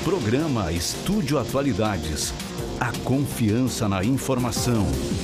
Programa Estúdio Atualidades. A confiança na informação.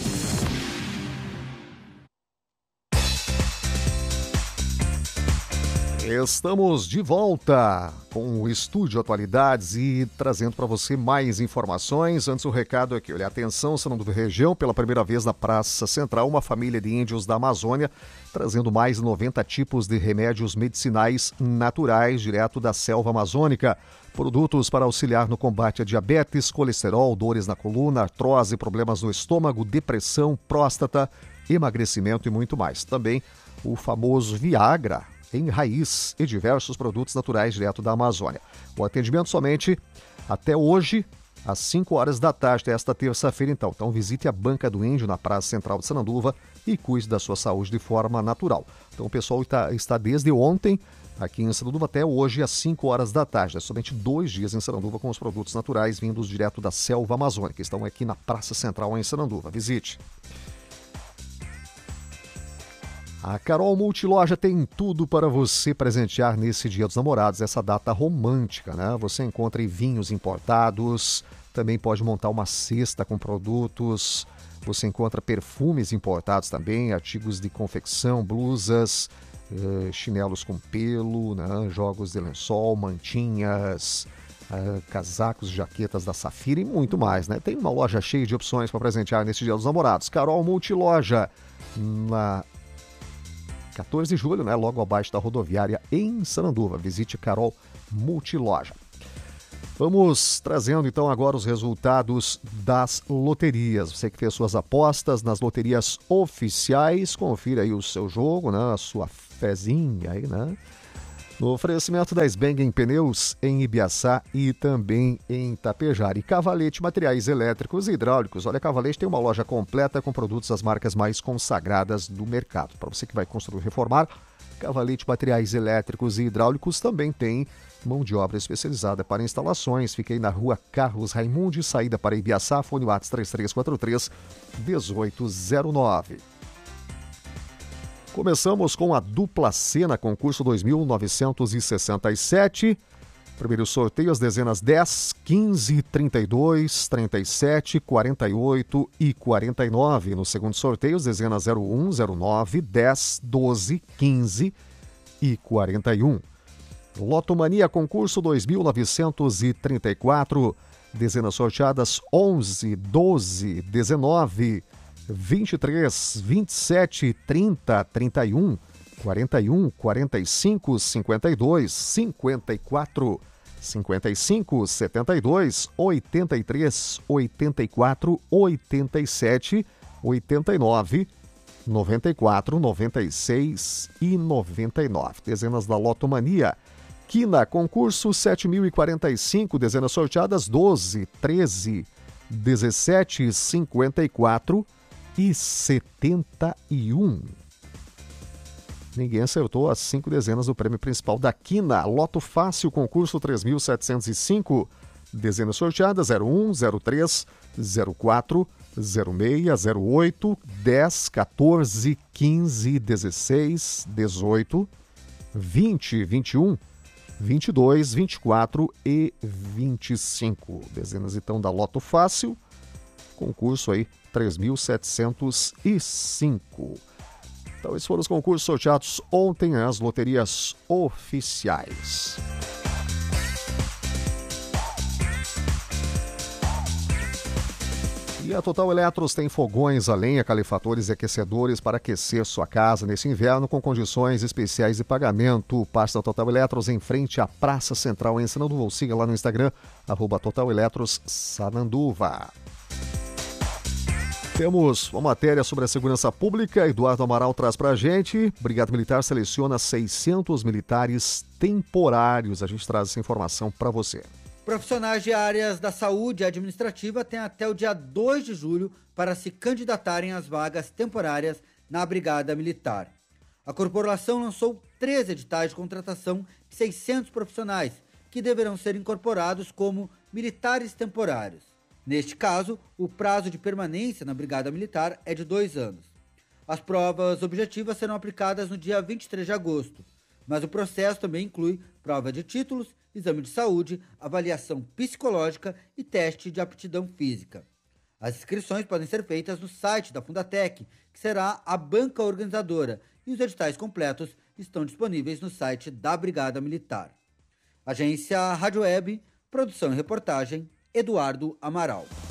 Estamos de volta com o Estúdio Atualidades e trazendo para você mais informações. Antes o recado aqui, olha, atenção, Sananduva região, pela primeira vez na Praça Central, uma família de índios da Amazônia, trazendo mais de 90 tipos de remédios medicinais naturais direto da selva amazônica. Produtos para auxiliar no combate a diabetes, colesterol, dores na coluna, artrose, problemas no estômago, depressão, próstata, emagrecimento e muito mais. Também o famoso Viagra em raiz e diversos produtos naturais direto da Amazônia. O atendimento somente até hoje, às 5 horas da tarde desta terça-feira, então. Então visite a Banca do Índio na Praça Central de Sananduva e cuide da sua saúde de forma natural. Então o pessoal está desde ontem aqui em Sananduva até hoje às 5 horas da tarde. É somente 2 dias em Sananduva com os produtos naturais vindos direto da selva amazônica. Estão aqui na Praça Central em Sananduva. Visite. A Carol Multiloja tem tudo para você presentear nesse Dia dos Namorados, essa data romântica, né? Você encontra aí vinhos importados, também pode montar uma cesta com produtos, você encontra perfumes importados também, artigos de confecção, blusas, chinelos com pelo, né? Jogos de lençol, mantinhas, casacos, jaquetas da Safira e muito mais, né? Tem uma loja cheia de opções para presentear nesse Dia dos Namorados. Carol Multiloja, na 14 de julho, né, logo abaixo da rodoviária em Sananduva. Visite Carol Multiloja. Vamos trazendo então agora os resultados das loterias. Você que fez suas apostas nas loterias oficiais, confira aí o seu jogo, né, a sua fezinha aí, né? No oferecimento da Sbeng Pneus em Ibiaçá e também em Tapejara. E Cavalete Materiais Elétricos e Hidráulicos. Olha, a Cavalete tem uma loja completa com produtos das marcas mais consagradas do mercado. Para você que vai construir e reformar, Cavalete Materiais Elétricos e Hidráulicos também tem mão de obra especializada para instalações. Fica aí na rua Carlos Raimundi, saída para Ibiaçá, fone WhatsApp 3343-1809. Começamos com a dupla C na concurso 2967. Primeiro sorteio, as dezenas 10, 15, 32, 37, 48 e 49. No segundo sorteio, as dezenas 01, 09, 10, 12, 15 e 41. Lotomania concurso 2934. Dezenas sorteadas 11, 12, 19, 23, 27, 30, 31, 41, 45, 52, 54, 55, 72, 83, 84, 87, 89, 94, 96 e 99. Dezenas da Lotomania. Quina, concurso 7.045, dezenas sorteadas 12, 13, 17, 54 e 71. Ninguém acertou as 5 dezenas do prêmio principal da Quina. Loto Fácil, concurso 3.705. Dezenas sorteadas 01, 03, 04, 06, 08, 10, 14, 15, 16, 18, 20, 21, 22, 24 e 25. Dezenas então da Loto Fácil. Concurso aí 3.705. Então esses foram os concursos sorteados ontem, as loterias oficiais. E a Total Eletros tem fogões a lenha, calefatores e aquecedores para aquecer sua casa nesse inverno com condições especiais de pagamento. Passe da Total Eletros em frente à Praça Central em Sananduva. Ou siga lá no Instagram, @Total Eletros Sananduva. Temos uma matéria sobre a segurança pública. Eduardo Amaral traz para a gente. Brigada Militar seleciona 600 militares temporários. A gente traz essa informação para você. Profissionais de áreas da saúde e administrativa têm até o dia 2 de julho para se candidatarem às vagas temporárias na Brigada Militar. A corporação lançou 13 editais de contratação de 600 profissionais, que deverão ser incorporados como militares temporários. Neste caso, o prazo de permanência na Brigada Militar é de 2 anos. As provas objetivas serão aplicadas no dia 23 de agosto. mas o processo também inclui prova de títulos, exame de saúde, avaliação psicológica e teste de aptidão física. As inscrições podem ser feitas no site da Fundatec, que será a banca organizadora, e os editais completos estão disponíveis no site da Brigada Militar. Agência Rádio Web, produção e reportagem, Eduardo Amaral.